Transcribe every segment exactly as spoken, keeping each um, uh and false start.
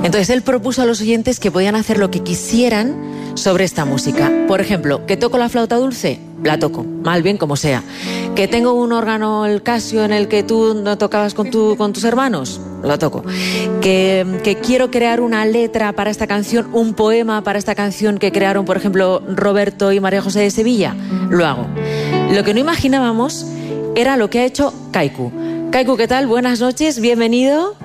Entonces él propuso a los oyentes que podían hacer lo que quisieran sobre esta música. Por ejemplo, que toco la flauta dulce, la toco, mal bien como sea. Que tengo un órgano, el Casio, en el que tú no tocabas con, tu, con tus hermanos, lo toco. Que, que quiero crear una letra para esta canción, un poema para esta canción que crearon, por ejemplo, Roberto y María José de Sevilla, lo hago. Lo que no imaginábamos era lo que ha hecho Kaiku. Kaiku, ¿qué tal? Buenas noches, bienvenido.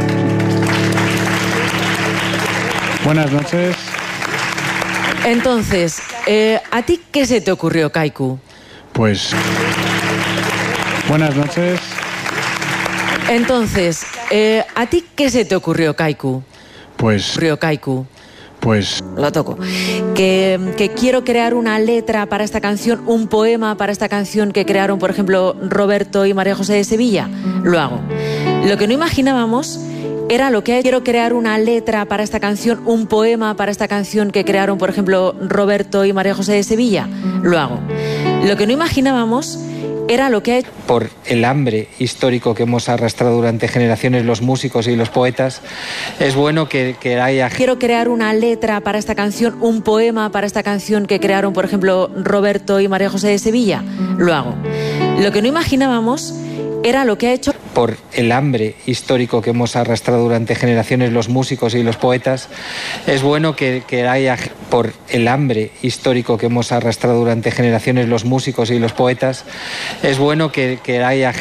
Buenas noches. Entonces, eh, ¿a ti qué se te ocurrió, Kaiku? Pues... Buenas noches. Entonces, eh, ¿a ti qué se te ocurrió, Kaiku? Pues... Ocurrió, Kaiku. Pues... Lo toco. Que, que quiero crear una letra para esta canción, un poema para esta canción que crearon, por ejemplo, Roberto y María José de Sevilla, lo hago. Lo que no imaginábamos era lo que quiero crear una letra para esta canción, un poema para esta canción que crearon, por ejemplo, Roberto y María José de Sevilla, lo hago. Lo que no imaginábamos era lo que ha hecho... Por el hambre histórico que hemos arrastrado durante generaciones los músicos y los poetas, es bueno que, que haya... Quiero crear una letra para esta canción, un poema para esta canción que crearon, por ejemplo, Roberto y María José de Sevilla, lo hago. Lo que no imaginábamos era lo que ha hecho... Por el hambre histórico que hemos arrastrado durante generaciones los músicos y los poetas, es bueno que, que haya... Por el hambre histórico que hemos arrastrado durante generaciones los músicos y los poetas, es bueno que, que haya...